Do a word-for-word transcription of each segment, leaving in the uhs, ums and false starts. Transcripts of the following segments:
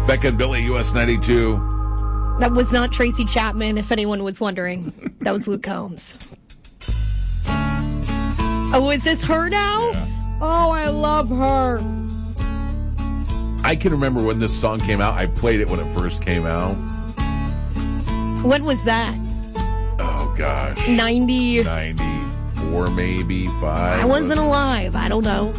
Becca and Billy, U S ninety-two. That was not Tracy Chapman, if anyone was wondering. That was Luke Combs. Oh, is this her now? Yeah. Oh, I love her. I can remember when this song came out. I played it when it first came out. When was that? Oh, gosh. ninety. ninety-four, maybe, five. I wasn't alive. I don't know.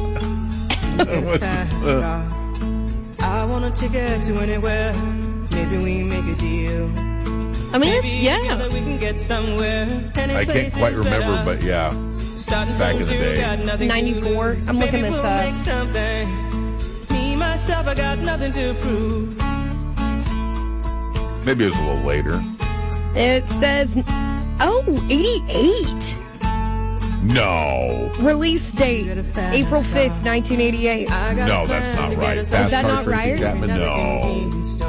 I want to take her to anywhere. Maybe we make a deal. I mean, it's, yeah. We can get somewhere. I can't quite remember, but yeah. Back in the day. ninety-four. I'm looking this up. Me, myself, I got nothing to prove. Maybe it was a little later. It says, oh, eighty-eight. No. Release date, April fifth, nineteen eighty-eight. No, that's not right. Is that not right? Chapman? No.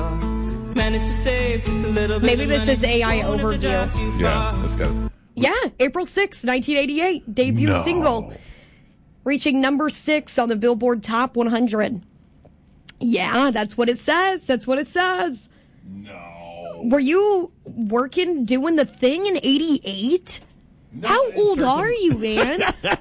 Maybe this is A I overview. Yeah, that's got it. Yeah, April sixth, nineteen eighty-eight. Debut No. single. Reaching number six on the Billboard Top one hundred. Yeah, that's what it says. That's what it says. No. Were you working, doing the thing in eighty-eight? No, How old certain... are you, man?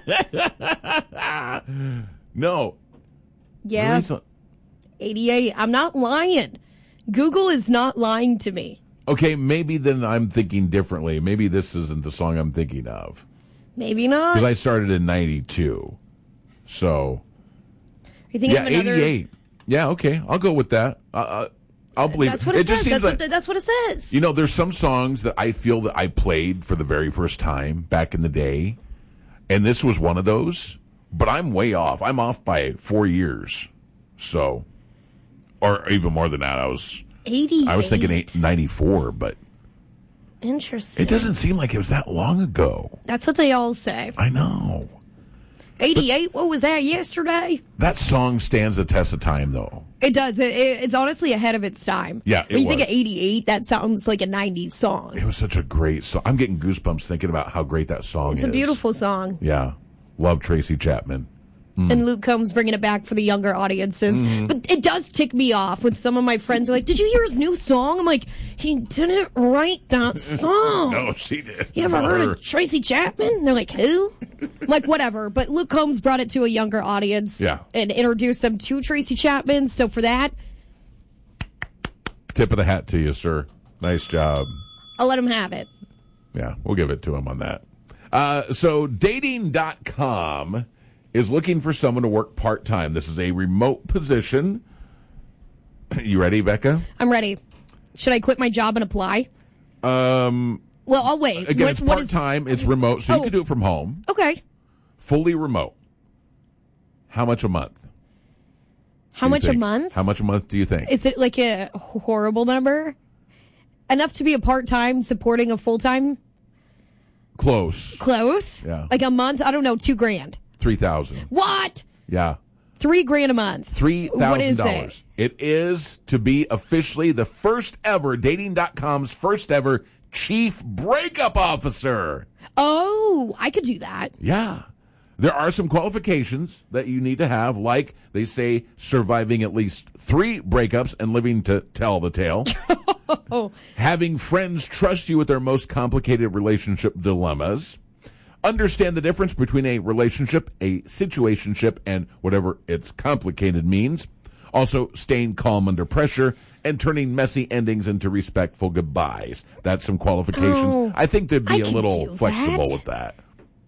No. Yeah. Really? eighty-eight. I'm not lying. Google is not lying to me. Okay, maybe then I'm thinking differently. Maybe this isn't the song I'm thinking of. Maybe not. Because I started in ninety-two. So. You think yeah, of another... eighty-eight. Yeah, okay. I'll go with that. Uh, I'll believe that's it. What it, it just says. seems That's, like, what the, that's what it says. You know, there's some songs that I feel that I played for the very first time back in the day, and this was one of those, but I'm way off. I'm off by four years. So, or even more than that. I was eighty-eight. I was thinking eight, ninety-four, but interesting. It doesn't seem like it was that long ago. That's what they all say. I know. eighty-eight, what was that, yesterday? That song stands the test of time, though. It does. It, it, it's honestly ahead of its time. Yeah, it When you was. think of eighty-eight, that sounds like a nineties song. It was such a great song. I'm getting goosebumps thinking about how great that song It's is. a beautiful song. Yeah. Love Tracy Chapman. Mm. And Luke Combs bringing it back for the younger audiences. Mm. But it does tick me off when some of my friends are like, did you hear his new song? I'm like, he didn't write that song. No, she did. You ever Not heard her. of Tracy Chapman? They're like, who? I'm like, whatever. But Luke Combs brought it to a younger audience. Yeah. And introduced them to Tracy Chapman. So for that, tip of the hat to you, sir. Nice job. I'll let him have it. Yeah, we'll give it to him on that. Uh, so dating dot com is looking for someone to work part-time. This is a remote position. You ready, Becca? I'm ready. Should I quit my job and apply? Um, well, I'll wait. Again, What- it's what is- part-time. It's remote, so Oh. you can do it from home. Okay. Fully remote. How much a month? How do you much a think? month? How much a month do you think? Is it like a horrible number? Enough to be a part-time supporting a full-time? Close. Close? Yeah. Like a month? I don't know, two grand. Three thousand. What? Yeah. Three grand a month. Three What thousand is dollars. It is to be officially the first ever dating dot com's first ever chief breakup officer. Oh, I could do that. Yeah. There are some qualifications that you need to have, like they say surviving at least three breakups and living to tell the tale. Oh. Having friends trust you with their most complicated relationship dilemmas. Understand the difference between a relationship, a situationship, and whatever its complicated means. Also, staying calm under pressure and turning messy endings into respectful goodbyes. That's some qualifications. Oh, I think they'd be I a can little do flexible that. with that.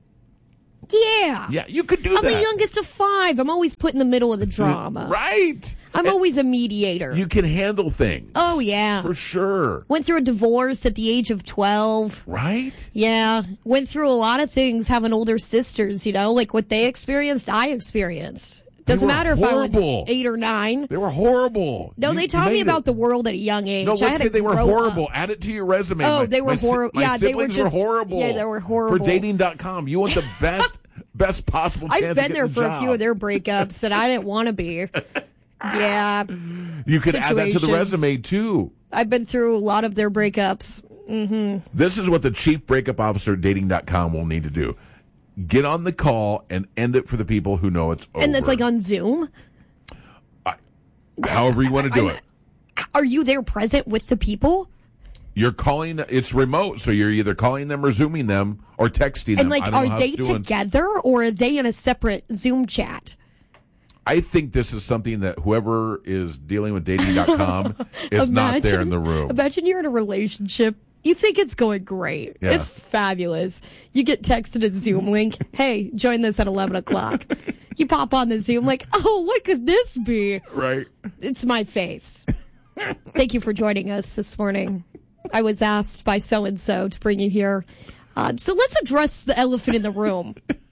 Yeah. Yeah, you could do I'm that. the youngest of five. I'm always put in the middle of the drama. Right. I'm And always a mediator. you can handle things. Oh, yeah. For sure. Went through a divorce at the age of twelve. Right? Yeah. Went through a lot of things having older sisters, you know, like what they experienced, I experienced. Doesn't were matter if I horrible. was eight or nine. They were horrible. No, You- they you taught me made about it. the world at a young age. No, I let's had say to they were grow horrible. up. Add it to your resume. Oh, My- they were my si- horrible. My Yeah, they were siblings just- horrible. yeah, they were horrible. For dating dot com, you want the best, best possible chance I've to been get there the for a job. few of their breakups that I didn't want to be. Yeah. You could add that to the situations. resume, too. I've been through a lot of their breakups. Mm-hmm. This is what the chief breakup officer at dating dot com will need to do. Get on the call and end it for the people who know it's over. And that's like on Zoom? However you want to do I'm- it. are you there present with the people? You're calling, it's remote, so you're either calling them or Zooming them or texting them. And, like, I don't know are how they it's doing. together or are they in a separate Zoom chat? I think this is something that whoever is dealing with dating dot com is not there in the room. Imagine you're in a relationship. You think it's going great. Yeah. It's fabulous. You get texted a Zoom link. Hey, join this at eleven o'clock. You pop on the Zoom like, oh, what could this be? Right. It's my face. Thank you for joining us this morning. I was asked by so-and-so to bring you here. Uh, so let's address the elephant in the room.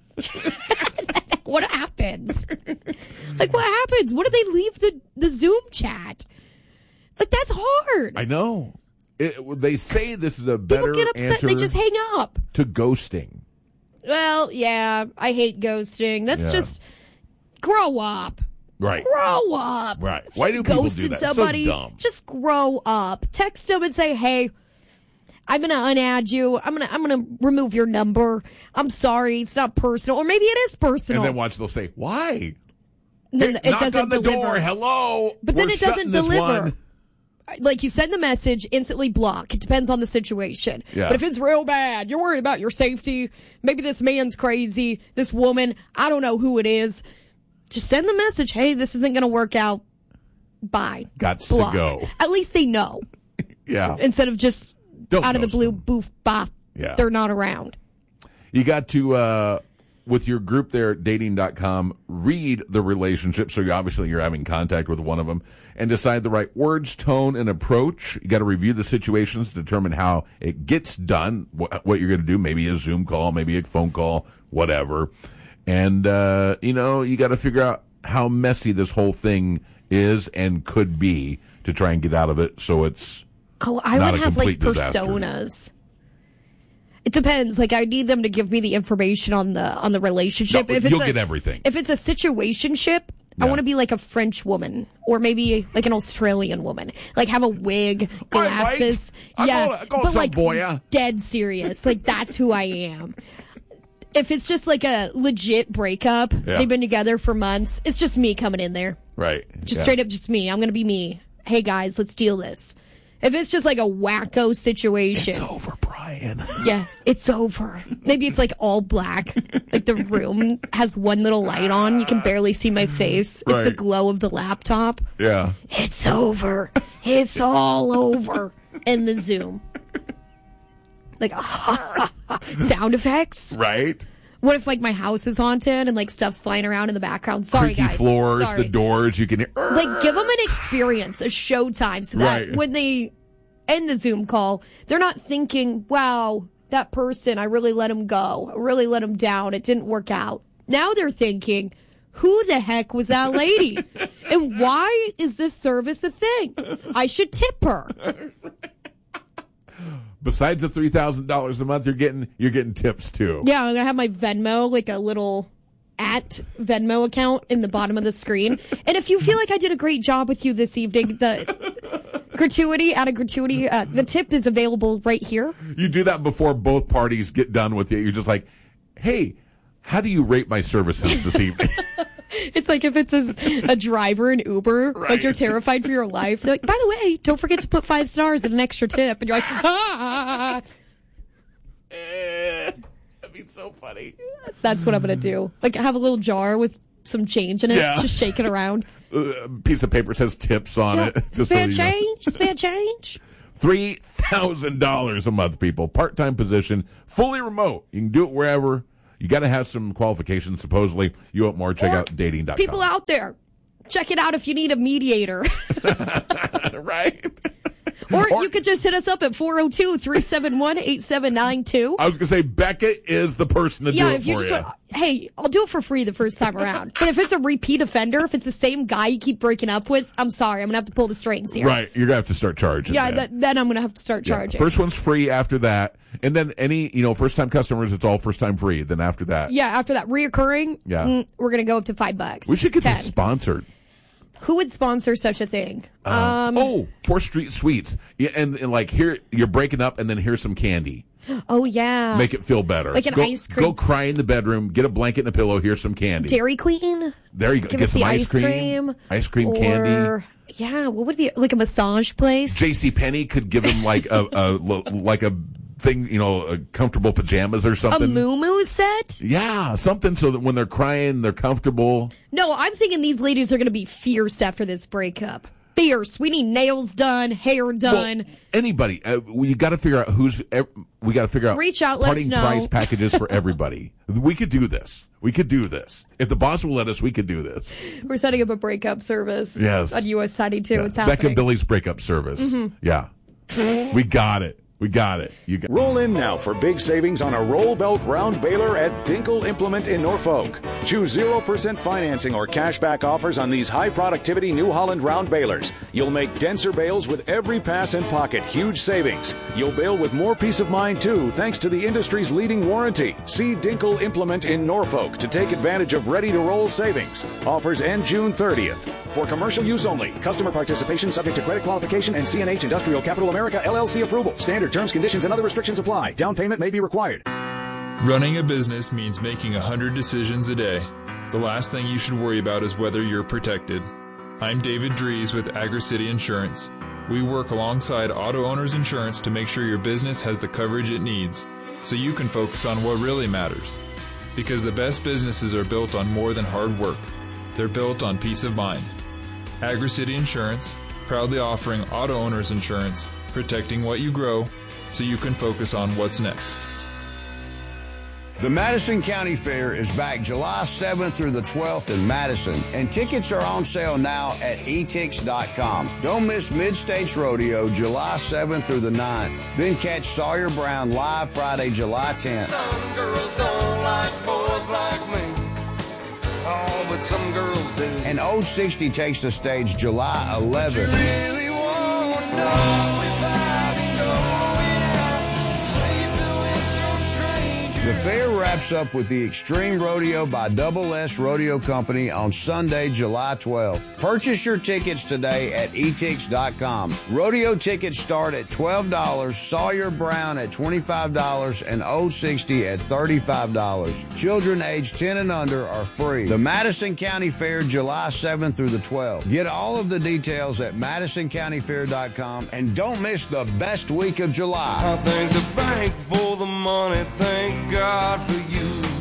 What happens? Like, what happens? What do they leave the, the Zoom chat? Like, that's hard. I know. It, they say this is a better People get upset answer and they just hang up. to ghosting. Well, yeah, I hate ghosting. That's Yeah. just grow up. Right. Grow up. Right. If Why you do people do ghosted that? So somebody, dumb. just grow up. Text them and say, "Hey, I'm gonna unadd you. I'm gonna I'm gonna remove your number. I'm sorry, it's not personal, or maybe it is personal." And then watch, they'll say, why? And then Hey, it knock doesn't on the deliver. door. Hello. But then We're it doesn't shutting this deliver. one. Like, you send the message, instantly block. It depends on the situation. Yeah. But if it's real bad, you're worried about your safety. Maybe this man's crazy. This woman, I don't know who it is. Just send the message. Hey, this isn't going to work out. Bye. Gots Block. to go. At least they know. Yeah. Instead of just Don't out of the ghost blue, them. boof, bop. Yeah. They're not around. You got to, uh, with your group there at dating dot com, read the relationship. So you obviously you're having contact with one of them and decide the right words, tone, and approach. You got to review the situations to determine how it gets done, wh- what you're going to do. Maybe a Zoom call, maybe a phone call, whatever. And, uh, you know, you got to figure out how messy this whole thing is and could be to try and get out of it. So it's Oh, I not would a have like complete disaster. personas. It depends. Like, I need them to give me the information on the on the relationship. No, if it's you'll a, get everything. If it's a situationship, I Yeah. want to be like a French woman or maybe like an Australian woman. Like, have a wig, All right, glasses. Mike. yeah, I'm going- I'm going but some like boya. dead serious. Like, that's who I am. If it's just like a legit breakup, Yeah. they've been together for months. It's just me coming in there. right. Just Yeah. straight up just me. I'm going to be me. Hey, guys, let's deal this. If it's just like a wacko situation. It's over, Brian. Yeah, it's over. Maybe it's like all black. Like the room has one little light on. You can barely see my face. It's the Right. glow glow of the laptop. Yeah. It's over. It's all over. And the Zoom. Like, sound effects. Right. What if like my house is haunted and like stuff's flying around in the background? Sorry, Creaky guys. floors, Sorry. the doors, you can hear. Like, give them an experience, a showtime, so that Right. when they end the Zoom call, they're not thinking, wow, that person, I really let him go. I really let him down. It didn't work out. Now they're thinking, who the heck was that lady? And why is this service a thing? I should tip her. Besides the three thousand dollars a month you're getting, you're getting tips too. Yeah, I'm going to have my Venmo, like a little at Venmo account in the bottom of the screen. And if you feel like I did a great job with you this evening, the gratuity, out of gratuity, uh, the tip is available right here. You do that before both parties get done with you. You're just like, hey, how do you rate my services this evening? It's like if it's a, a driver in Uber, Right. like you're terrified for your life. They're like, by the way, don't forget to put five stars and an extra tip. And you're like, ah. Eh, that'd be so funny. That's what I'm going to do. Like, have a little jar with some change in it. Yeah. Just shake it around. A piece of paper says tips on Yeah. it. Just so Spare you know. change? Spare change? three thousand dollars a month, people. Part-time position, fully remote. You can do it wherever. You got to have some qualifications, supposedly. You want more, check Or out dating dot com. People out there, check it out if you need a mediator. Right? Or, Or- you could just hit us up at four oh two, three seven one, eight seven nine two. I was going to say, Becca is the person to Yeah, do it if you for just you. want, hey, I'll do it for free the first time around. But if it's a repeat offender, if it's the same guy you keep breaking up with, I'm sorry, I'm gonna have to pull the strings here. Right. You're going to have to start charging. Yeah, then. that, then I'm gonna have to start Yeah. charging. First one's free after that. And then any, you know, first-time customers, it's all first-time free. Then after that. Yeah, after that reoccurring, Yeah. mm, we're gonna go up to five bucks. We should get ten. this sponsored. Who would sponsor such a thing? Um, oh, Fourth Street Sweets. Yeah, and, and like here, you're breaking up, and then here's some candy. Oh yeah, Make it feel better. Like an go, ice cream. Go cry in the bedroom. Get a blanket and a pillow. Here's some candy. Dairy Queen. There you go. Give Get us some the ice ice cream. cream. Ice cream or candy. Yeah, what would be like a massage place? JCPenney could give him like a, a like a thing, you know, a comfortable pajamas or A something. moo-moo set? Yeah, something so that when they're crying, they're comfortable. No, I'm thinking these ladies are going to be fierce after this breakup. Fierce. We need nails done, hair done. Well, anybody, uh, we got to figure out who's. ev- We got to figure out Reach out, let us parting know. price packages for everybody. We could do this. We could do this. If the boss will let us, we could do this. We're setting up a breakup service. Yes. On U S ninety-two. Yeah. It's happening. Becca Billy's breakup service. Mm-hmm. Yeah, we got it. We got it. You got. Roll in now for big savings on a roll belt round baler at Dinkle Implement in Norfolk. Choose zero percent financing or cashback offers on these high productivity New Holland round balers. You'll make denser bales with every pass and pocket. Huge savings. You'll bale with more peace of mind too, thanks to the industry's leading warranty. See Dinkle Implement in Norfolk to take advantage of ready to roll savings. Offers end June thirtieth. For commercial use only. Customer participation subject to credit qualification and C N H Industrial Capital America L L C approval. Standard terms, conditions, and other restrictions apply. Down payment may be required. Running a business means making a hundred decisions a day. The last thing you should worry about is whether you're protected. I'm David Dries with AgriCity Insurance. We work alongside Auto Owners Insurance to make sure your business has the coverage it needs, so you can focus on what really matters. Because the best businesses are built on more than hard work. They're built on peace of mind. AgriCity Insurance, proudly offering Auto Owners Insurance, protecting what you grow, so you can focus on what's next. The Madison County Fair is back July seventh through the twelfth in Madison, and tickets are on sale now at e tix dot com. Don't miss Mid-States Rodeo July seventh through the ninth. Then catch Sawyer Brown live Friday, July tenth. Some girls don't like boys like me. Oh, but some girls do. And Old sixty takes the stage July eleventh. You really want to know if I've been going out, sleeping with some stranger. The fair wraps up with the Extreme Rodeo by Double S Rodeo Company on Sunday, July twelfth. Purchase your tickets today at e tix dot com. Rodeo tickets start at twelve dollars, Sawyer Brown at twenty-five dollars, and Old sixty at thirty-five dollars. Children aged ten and under are free. The Madison County Fair, July seventh through the twelfth. Get all of the details at madison county fair dot com, and don't miss the best week of July. I thank the bank for the money, thank God for you.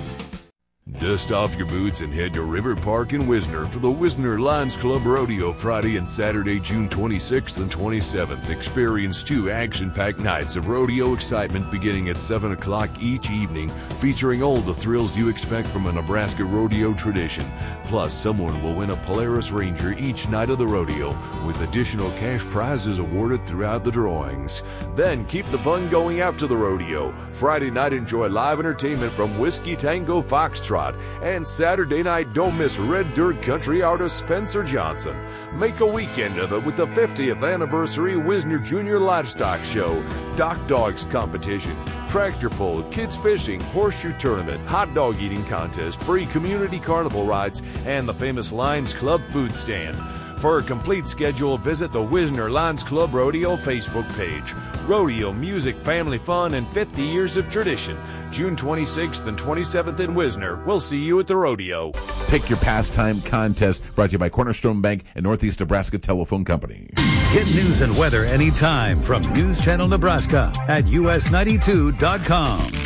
Dust off your boots and head to River Park in Wisner for the Wisner Lions Club Rodeo Friday and Saturday, June twenty-sixth and twenty-seventh. Experience two action-packed nights of rodeo excitement beginning at seven o'clock each evening, featuring all the thrills you expect from a Nebraska rodeo tradition. Plus, someone will win a Polaris Ranger each night of the rodeo, with additional cash prizes awarded throughout the drawings. Then keep the fun going after the rodeo. Friday night, enjoy live entertainment from Whiskey Tango Foxtrot. And Saturday night, don't miss Red Dirt country artist Spencer Johnson. Make a weekend of it with the fiftieth anniversary Wisner Junior Livestock Show, Dock Dogs Competition, tractor pull, kids fishing, horseshoe tournament, hot dog eating contest, free community carnival rides, and the famous Lions Club food stand. For a complete schedule, visit the Wisner Lions Club Rodeo Facebook page. Rodeo, music, family fun, and fifty years of tradition. June twenty-sixth and twenty-seventh in Wisner. We'll see you at the rodeo. Pick your pastime contest, brought to you by Cornerstone Bank and Northeast Nebraska Telephone Company. Get news and weather anytime from News Channel Nebraska at U S ninety-two dot com.